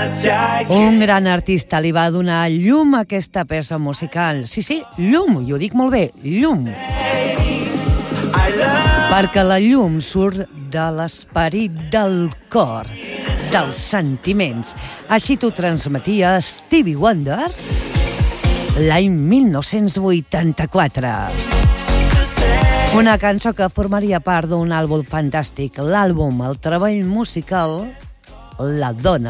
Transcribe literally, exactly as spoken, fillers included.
Un gran artista li va donar llum a aquesta peça musical. Sí, sí, llum, i ho dic molt bé, llum. Perquè la llum surt de l'esperit del cor, dels sentiments. Així t'ho transmetia Stevie Wonder l'any mil nou-cents vuitanta-quatre. Una cançó que formaria part d'un àlbum fantàstic, l'àlbum El treball musical La dona